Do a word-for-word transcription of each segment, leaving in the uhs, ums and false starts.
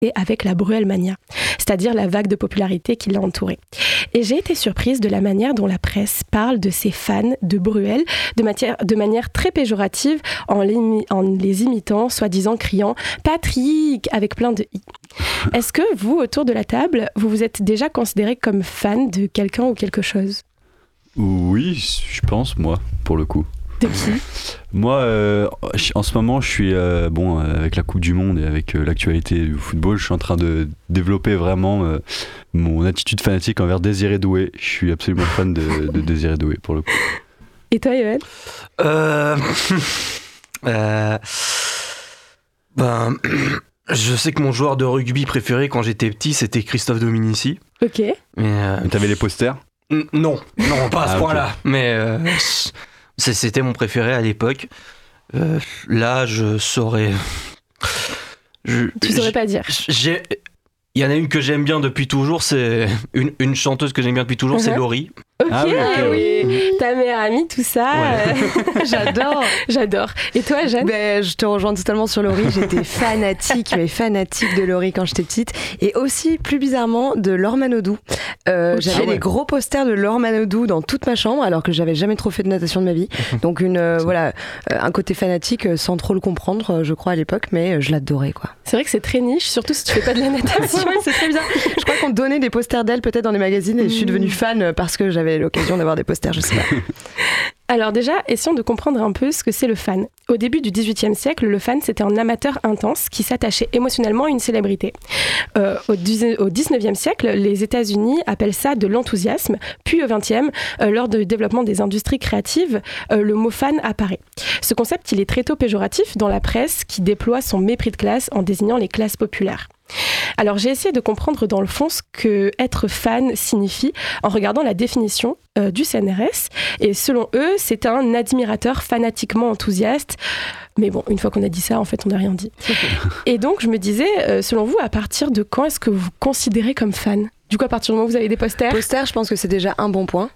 avec la Bruelmania, c'est-à-dire la vague de popularité qui l'a entouré. Et j'ai été surprise de la manière dont la presse parle de ses fans de Bruel de, matière, de manière très péjorative en les, en les imitant, soi-disant criant « Patrick » avec plein de « i ». Est-ce que vous, autour de la table, vous vous êtes déjà considéré comme fan de quelqu'un ou quelque chose ? Oui, je pense, moi, pour le coup. De qui ? Moi, euh, en ce moment, je suis, euh, bon, avec la Coupe du Monde et avec euh, l'actualité du football, je suis en train de développer vraiment euh, mon attitude fanatique envers Désiré Doué. Je suis absolument fan de, de Désiré Doué, pour le coup. Et toi, Yoann ? Euh... euh... Ben... Je sais que mon joueur de rugby préféré quand j'étais petit, c'était Christophe Dominici. Ok. Mais, euh... Mais t'avais les posters ? N- Non, non, pas à ce ah, point-là. Okay. Mais euh, c'était mon préféré à l'époque. Euh, là, je saurais. Je, tu saurais pas dire. J'ai. Il y en a une que j'aime bien depuis toujours, c'est une, une chanteuse que j'aime bien depuis toujours, uh-huh. c'est Laurie. Ok, ah oui, okay, oui. oui. Ta meilleure amie, tout ça. Ouais. Euh... J'adore. J'adore. Et toi, Jeanne ? Ben, je te rejoins totalement sur Laurie. J'étais fanatique, mais fanatique de Laurie quand j'étais petite. Et aussi, plus bizarrement, de Laure Manodou. Euh, okay. J'avais ah ouais. les gros posters de Laure Manodou dans toute ma chambre, alors que j'avais jamais trop fait de natation de ma vie. Donc, une, euh, voilà, euh, un côté fanatique sans trop le comprendre, je crois, à l'époque, mais je l'adorais, quoi. C'est vrai que c'est très niche, surtout si tu fais pas de la natation. Ouais, c'est très bizarre. Je crois qu'on donnait des posters d'elle peut-être dans les magazines et mmh. je suis devenue fan parce que j'avais l'occasion d'avoir des posters, je sais pas. Alors déjà, essayons de comprendre un peu ce que c'est le fan. Au début du dix-huitième siècle, le fan, c'était un amateur intense qui s'attachait émotionnellement à une célébrité. Euh, au dix-neuvième siècle, les États-Unis appellent ça de l'enthousiasme. Puis au vingtième, euh, lors du développement des industries créatives, euh, le mot fan apparaît. Ce concept, il est très tôt péjoratif dans la presse qui déploie son mépris de classe en désignant les classes populaires. Alors j'ai essayé de comprendre dans le fond ce que être fan signifie en regardant la définition euh, du C N R S et selon eux c'est un admirateur fanatiquement enthousiaste, mais bon une fois qu'on a dit ça en fait on n'a rien dit. Et donc je me disais euh, selon vous à partir de quand est-ce que vous vous considérez comme fan ? Du coup à partir du moment où vous avez des posters ? Posters je pense que c'est déjà un bon point.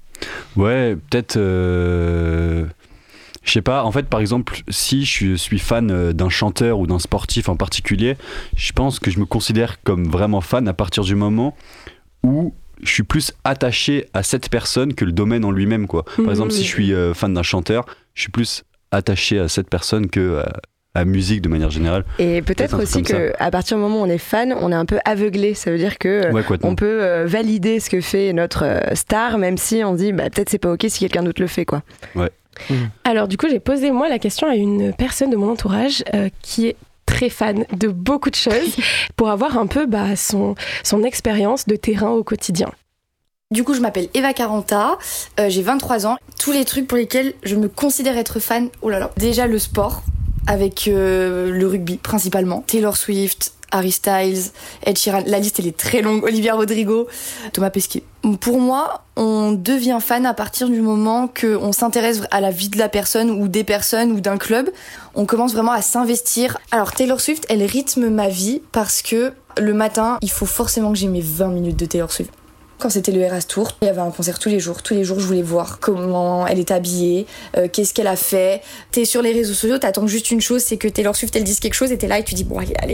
Ouais peut-être... Euh... Je sais pas, en fait, par exemple, si je suis fan d'un chanteur ou d'un sportif en particulier, je pense que je me considère comme vraiment fan à partir du moment où je suis plus attaché à cette personne que le domaine en lui-même, quoi. Par mmh. exemple, si je suis euh, fan d'un chanteur, je suis plus attaché à cette personne que à, à la musique de manière générale. Et peut-être, peut-être aussi qu'à partir du moment où on est fan, on est un peu aveuglé. Ça veut dire que ouais, on peut euh, valider ce que fait notre euh, star, même si on dit bah, peut-être c'est pas ok si quelqu'un d'autre le fait, quoi. Ouais. Mmh. Alors du coup j'ai posé moi la question à une personne de mon entourage euh, qui est très fan de beaucoup de choses pour avoir un peu bah, son, son expérience de terrain au quotidien. Du coup je m'appelle Eva Caranta, euh, j'ai vingt-trois ans. Tous les trucs pour lesquels je me considère être fan, oh là là, déjà le sport avec euh, le rugby principalement, Taylor Swift, Harry Styles, Ed Sheeran, la liste elle est très longue, Olivia Rodrigo, Thomas Pesquet. Pour moi, on devient fan à partir du moment qu'on s'intéresse à la vie de la personne ou des personnes ou d'un club. On commence vraiment à s'investir. Alors Taylor Swift, elle rythme ma vie parce que le matin, il faut forcément que j'ai mes vingt minutes de Taylor Swift. Quand c'était le Eras Tour, il y avait un concert tous les jours. Tous les jours, je voulais voir comment elle est habillée, euh, qu'est-ce qu'elle a fait. T'es sur les réseaux sociaux, t'attends juste une chose, c'est que Taylor Swift, elle dise quelque chose et t'es là et tu dis bon allez, allez.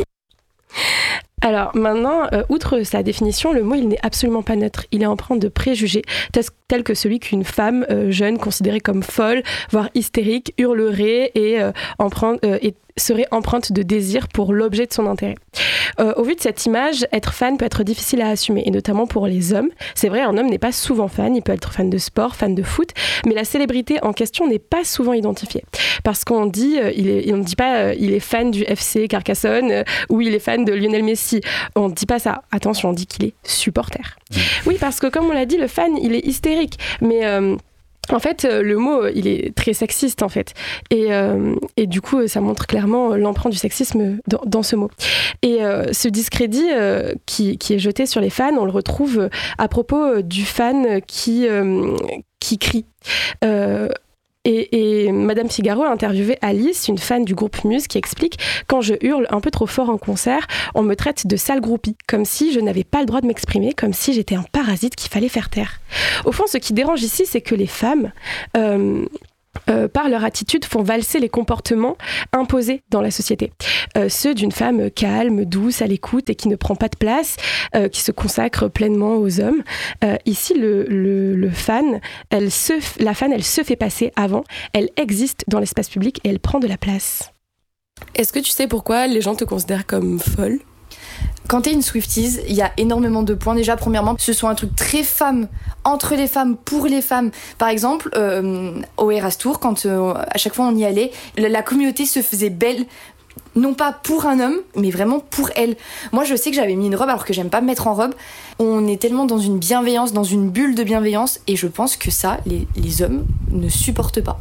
Alors maintenant, euh, outre sa définition, le mot il n'est absolument pas neutre. Il est empreint de préjugés, tel, tel que celui qu'une femme euh, jeune considérée comme folle, voire hystérique, hurlerait et, euh, empreinte, euh, et serait empreinte de désir pour l'objet de son intérêt. Euh, au vu de cette image, être fan peut être difficile à assumer, et notamment pour les hommes. C'est vrai, un homme n'est pas souvent fan, il peut être fan de sport, fan de foot, mais la célébrité en question n'est pas souvent identifiée. Parce qu'on dit, euh, il est, on ne dit pas euh, il est fan du F C Carcassonne euh, ou il est fan de Lionel Messi. On ne dit pas ça. Attention, on dit qu'il est supporter. Oui, parce que comme on l'a dit, le fan, il est hystérique, mais... Euh, En fait, le mot, il est très sexiste, en fait. Et, euh, et du coup, ça montre clairement l'empreinte du sexisme dans, dans ce mot. Et euh, ce discrédit euh, qui, qui est jeté sur les fans, on le retrouve à propos du fan qui, euh, qui crie. Euh, Et, et Madame Figaro a interviewé Alice, une fan du groupe Muse, qui explique « Quand je hurle un peu trop fort en concert, on me traite de sale groupie, comme si je n'avais pas le droit de m'exprimer, comme si j'étais un parasite qu'il fallait faire taire. » Au fond, ce qui dérange ici, c'est que les femmes... Euh, Euh, par leur attitude, font valser les comportements imposés dans la société. Euh, ceux d'une femme calme, douce, à l'écoute et qui ne prend pas de place, euh, qui se consacre pleinement aux hommes. Euh, ici, le, le, le fan, elle se, la fan, elle se fait passer avant, elle existe dans l'espace public et elle prend de la place. Est-ce que tu sais pourquoi les gens te considèrent comme folle ? Quand t'es une Swifties, il y a énormément de points. Déjà, premièrement, ce sont un truc très femme, entre les femmes, pour les femmes. Par exemple, euh, au Eras Tour, quand euh, à chaque fois on y allait, la, la communauté se faisait belle, non pas pour un homme, mais vraiment pour elle. Moi, je sais que j'avais mis une robe alors que j'aime pas me mettre en robe. On est tellement dans une bienveillance, dans une bulle de bienveillance, et je pense que ça, les, les hommes ne supportent pas.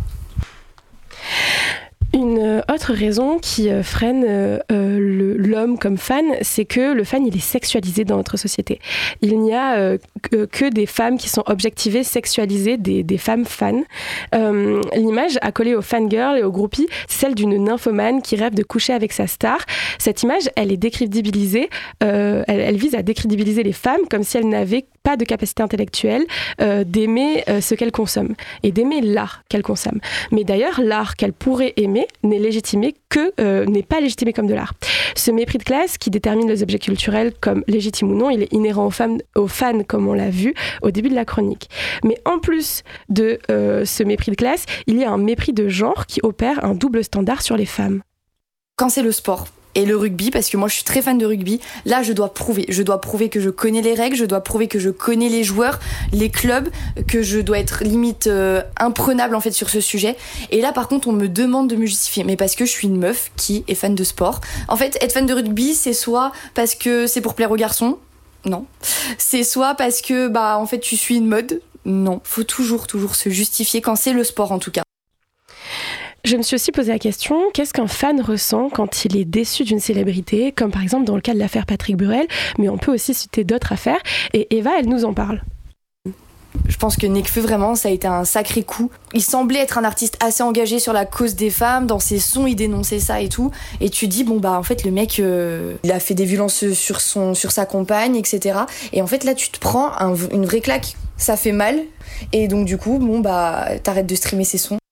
Une autre raison qui freine euh, le, l'homme comme fan, c'est que le fan, il est sexualisé dans notre société. Il n'y a euh, que, que des femmes qui sont objectivées, sexualisées, des, des femmes fans. Euh, l'image accolée aux fangirls et aux groupies, c'est celle d'une nymphomane qui rêve de coucher avec sa star. Cette image, elle est décrédibilisée, euh, elle, elle vise à décrédibiliser les femmes comme si elles n'avaient pas de capacité intellectuelle euh, d'aimer euh, ce qu'elles consomment et d'aimer l'art qu'elles consomment. Mais d'ailleurs, l'art qu'elles pourraient aimer n'est légitimé que euh, n'est pas légitimé comme de l'art. Ce mépris de classe qui détermine les objets culturels comme légitimes ou non, il est inhérent aux, femmes, aux fans, comme on l'a vu au début de la chronique. Mais en plus de euh, ce mépris de classe, il y a un mépris de genre qui opère un double standard sur les femmes. Quand c'est le sport et le rugby, parce que moi je suis très fan de rugby, là je dois prouver, je dois prouver que je connais les règles, je dois prouver que je connais les joueurs, les clubs, que je dois être limite euh, imprenable en fait sur ce sujet. Et là par contre on me demande de me justifier, mais parce que je suis une meuf qui est fan de sport. En fait, être fan de rugby, c'est soit parce que c'est pour plaire aux garçons, non. C'est soit parce que bah en fait tu suis une mode, non. Faut toujours toujours se justifier quand c'est le sport en tout cas. Je me suis aussi posé la question, qu'est-ce qu'un fan ressent quand il est déçu d'une célébrité, comme par exemple dans le cas de l'affaire Patrick Burel, mais on peut aussi citer d'autres affaires, et Eva, elle nous en parle. Je pense que Nekfeu, vraiment, ça a été un sacré coup. Il semblait être un artiste assez engagé sur la cause des femmes, dans ses sons, il dénonçait ça et tout, et tu dis, bon bah en fait le mec, euh, il a fait des violences sur, son, sur sa compagne, et cetera. Et en fait là tu te prends un, une vraie claque, ça fait mal, et donc du coup, bon bah t'arrêtes de streamer ses sons.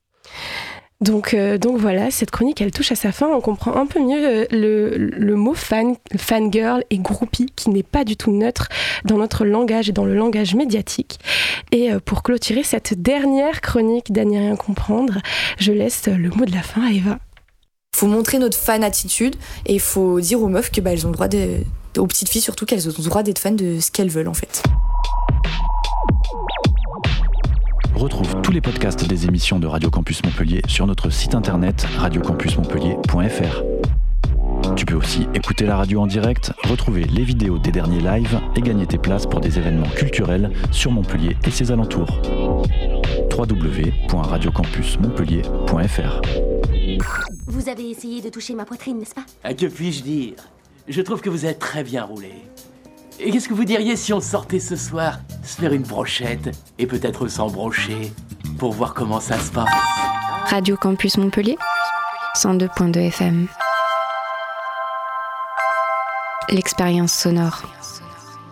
Donc, euh, donc voilà, cette chronique, elle touche à sa fin. On comprend un peu mieux euh, le, le mot fan, fangirl et groupie, qui n'est pas du tout neutre dans notre langage et dans le langage médiatique. Et euh, pour clôturer cette dernière chronique d'À n'y rien comprendre, je laisse le mot de la fin à Eva. Faut montrer notre fan attitude et il faut dire aux meufs que bah, elles ont le droit de, aux petites filles surtout qu'elles ont le droit d'être fans de ce qu'elles veulent en fait. Retrouve tous les podcasts des émissions de Radio Campus Montpellier sur notre site internet radio campus montpellier point f r. Tu peux aussi écouter la radio en direct, retrouver les vidéos des derniers lives et gagner tes places pour des événements culturels sur Montpellier et ses alentours. w w w point radio campus montpellier point f r. Vous avez essayé de toucher ma poitrine, n'est-ce pas ? Ah, que puis-je dire ? Je trouve que vous êtes très bien roulé. Et qu'est-ce que vous diriez si on sortait ce soir se faire une brochette et peut-être sans brocher pour voir comment ça se passe ? Radio Campus Montpellier, cent deux point deux F M. L'expérience sonore.